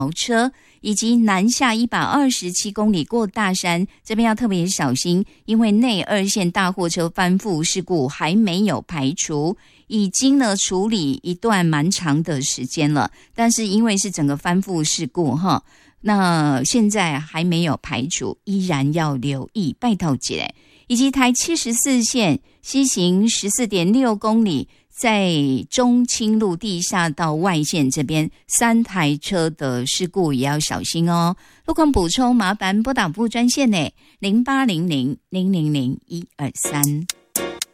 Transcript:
车以及南下127公里过大山，这边要特别小心，因为内二线大货车翻覆事故还没有排除，已经呢处理一段蛮长的时间了，但是因为是整个翻覆事故哈，那现在还没有排除，依然要留意，拜托姐。以及台74线西行 14.6 公里，在中清路地下道外线这边3台车的事故也要小心哦。路况补充麻烦拨打部专线呢，0800 000 123。